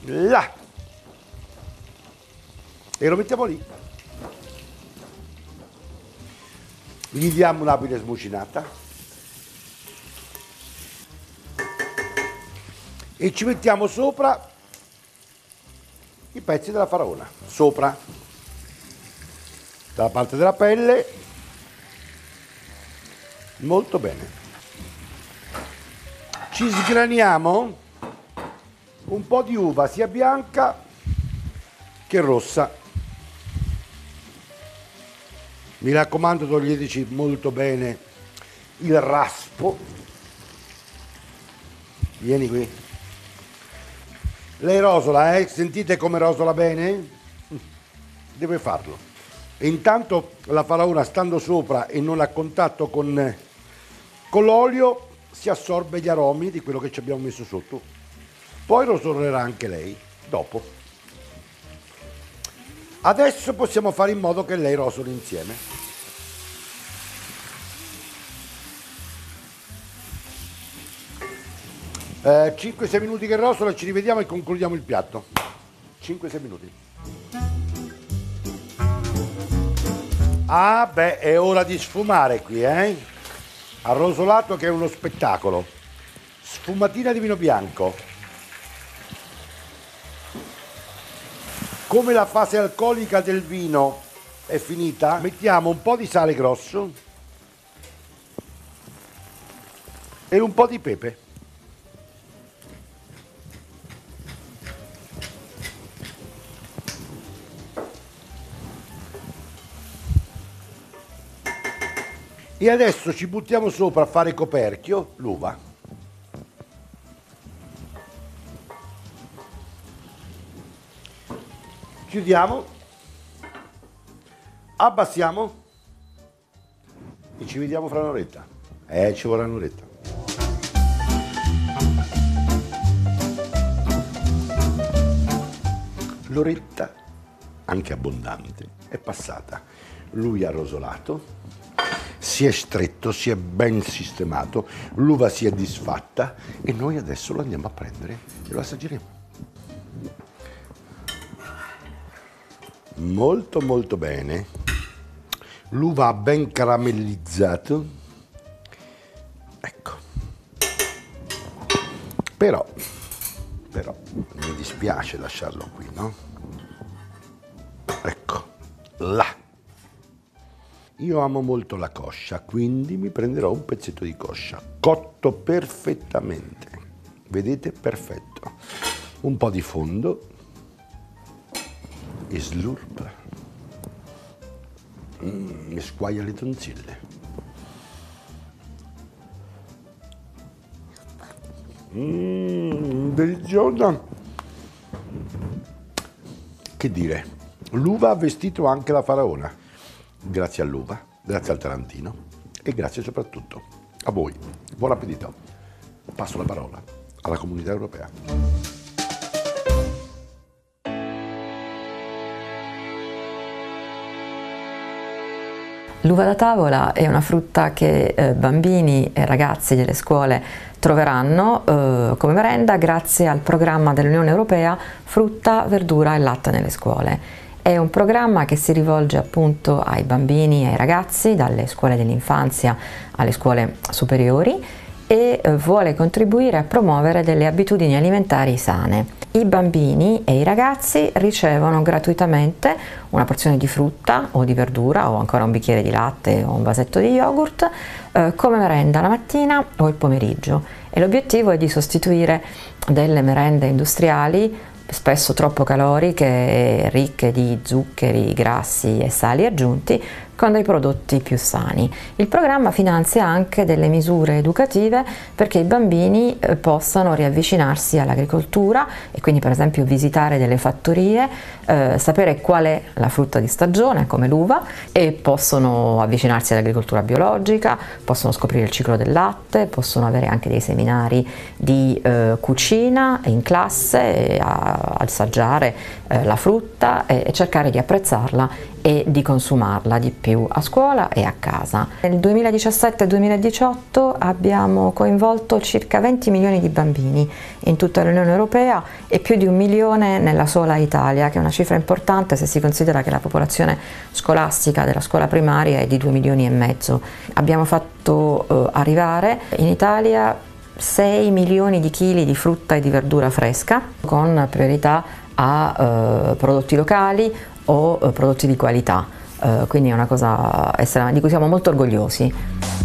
là, e lo mettiamo lì. Gli diamo un'abile smucinata e ci mettiamo sopra i pezzi della faraona, sopra, dalla parte della pelle, molto bene. Ci sgraniamo un po' di uva sia bianca che rossa. Mi raccomando, toglieteci molto bene il raspo. Vieni qui. Lei rosola, sentite come rosola bene? Deve farlo. E intanto la faraona, stando sopra e non a contatto con l'olio, si assorbe gli aromi di quello che ci abbiamo messo sotto. Poi rosolerà anche lei dopo. Adesso possiamo fare in modo che lei rosoli insieme. Eh, 5-6 minuti che rosola, ci rivediamo e concludiamo il piatto. 5-6 minuti. Ah beh, è ora di sfumare qui, Arrosolato, che è uno spettacolo. Sfumatina di vino bianco. Come la fase alcolica del vino è finita, mettiamo un po' di sale grosso e un po' di pepe. E adesso ci buttiamo sopra a fare coperchio l'uva. Chiudiamo, abbassiamo e ci vediamo fra un'oretta. Ci vorrà un'oretta. L'oretta, anche abbondante, è passata. Lui ha rosolato, si è stretto, si è ben sistemato, l'uva si è disfatta e noi adesso lo andiamo a prendere e lo assaggeremo. Molto molto bene, l'uva ha ben caramellizzato, ecco, però mi dispiace lasciarlo qui, no? Ecco, là. Io amo molto la coscia, quindi mi prenderò un pezzetto di coscia, cotto perfettamente, vedete? Perfetto. Un po' di fondo e slurp. Mi squaglia le tonsille. Deliziosa. Che dire, l'uva ha vestito anche la faraona. Grazie all'uva, grazie al Tarantino e grazie soprattutto a voi. Buon appetito. Passo la parola alla Comunità Europea. L'uva da tavola è una frutta che bambini e ragazzi delle scuole troveranno come merenda grazie al programma dell'Unione Europea Frutta, Verdura e Latte nelle scuole. È un programma che si rivolge appunto ai bambini e ai ragazzi dalle scuole dell'infanzia alle scuole superiori e vuole contribuire a promuovere delle abitudini alimentari sane. I bambini e i ragazzi ricevono gratuitamente una porzione di frutta o di verdura o ancora un bicchiere di latte o un vasetto di yogurt come merenda la mattina o il pomeriggio, e l'obiettivo è di sostituire delle merende industriali spesso troppo caloriche, ricche di zuccheri, grassi e sali aggiunti, con dei prodotti più sani. Il programma finanzia anche delle misure educative perché i bambini possano riavvicinarsi all'agricoltura e quindi per esempio visitare delle fattorie, sapere qual è la frutta di stagione come l'uva, e possono avvicinarsi all'agricoltura biologica, possono scoprire il ciclo del latte, possono avere anche dei seminari di cucina in classe assaggiare la frutta e cercare di apprezzarla e di consumarla di più a scuola e a casa. Nel 2017-2018 abbiamo coinvolto circa 20 milioni di bambini in tutta l'Unione Europea e più di 1 milione nella sola Italia, che è una cifra importante se si considera che la popolazione scolastica della scuola primaria è di 2 milioni e mezzo. Abbiamo fatto arrivare in Italia 6 milioni di chili di frutta e di verdura fresca, con priorità a prodotti locali o prodotti di qualità, quindi è una cosa di cui siamo molto orgogliosi.